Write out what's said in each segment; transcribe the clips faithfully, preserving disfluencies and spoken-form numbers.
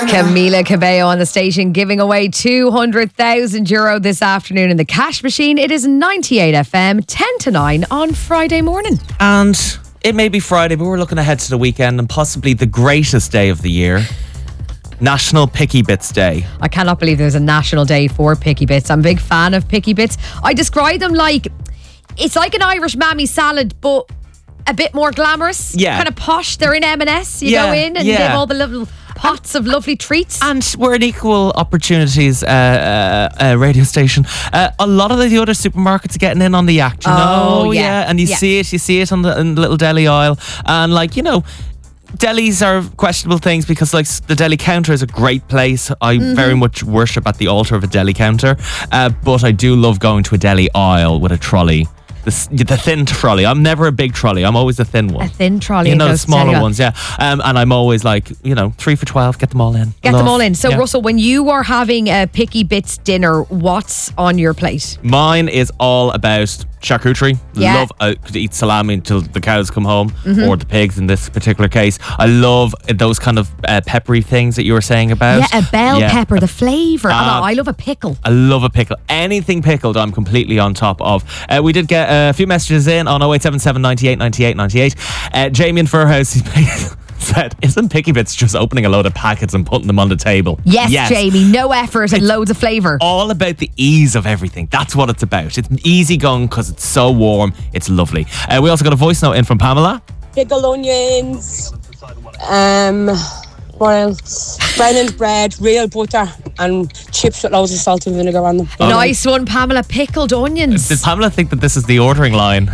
Camila Cabello on the station giving away two hundred thousand euro this afternoon in the cash machine. It is ninety-eight F M, ten to nine on Friday morning. And it may be Friday, but we're looking ahead to the weekend and possibly the greatest day of the year. National Picky Bits Day. I cannot believe there's a national day for Picky Bits. I'm a big fan of Picky Bits. I describe them like, it's like an Irish mammy salad, but a bit more glamorous. Yeah. Kind of posh. They're in M and S. You Yeah, go in and yeah. they have all the little pots of lovely treats. And we're an equal opportunities uh, uh, uh, radio station. Uh, a lot of the other supermarkets are getting in on the act, you Oh, know? yeah. And you Yeah. see it, you see it on the, in the little deli aisle. And like, you know, delis are questionable things because like the deli counter is a great place. I Mm-hmm. very much worship at the altar of a deli counter. Uh, but I do love going to a deli aisle with a trolley. The, s- the thin trolley. I'm never a big trolley. I'm always a thin one. A thin trolley. You and know, the goes to tell smaller you. ones, yeah. Um, and I'm always like, you know, three for twelve, get them all in. Get Love. them all in. So, Yeah. Russell, when you are having a Picky Bits dinner, what's on your plate? Mine is all about charcuterie. Yeah. Love, I could eat salami until the cows come home, or the pigs in this particular case. I love those kind of uh, peppery things that you were saying about. Yeah, a bell Yeah. pepper, the flavour. Ah. oh, I love a pickle. I love a pickle. Anything pickled, I'm completely on top of. Uh, we did get a few messages in on oh eight seven seven, ninety-eight, ninety-eight, ninety-eight. Uh, Jamie in Furhouse said, isn't Picky Bits just opening a load of packets and putting them on the table? Yes, Jamie, no effort and loads of flavour. All about the ease of everything. That's what it's about. It's easy going because it's so warm. It's lovely. Uh, we also got a voice note in from Pamela. Pickled onions, um, what else? Brennan's bread, real butter, and chips with loads of salt and vinegar on them. Nice one, Pamela. Pickled onions. Did Pamela think that this is the ordering line?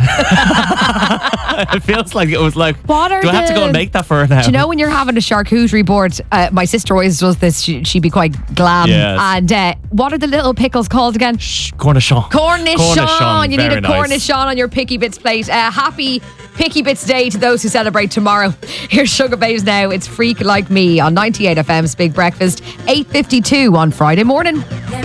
It feels like it was like, What are do I have to go the- and make that for her now? Do you know when you're having a charcuterie board? Uh, my sister always does this. She, she'd be quite glam. Yes. And uh, what are the little pickles called again? Shh, Cornichon. Cornichon. Cornichon, You need very a nice. Cornichon on your Picky Bits plate. Uh, happy Picky Bits Day to those who celebrate tomorrow. Here's Sugar Babes now. It's Freak Like Me on ninety-eight F M's Big Breakfast, eight fifty-two on Friday morning.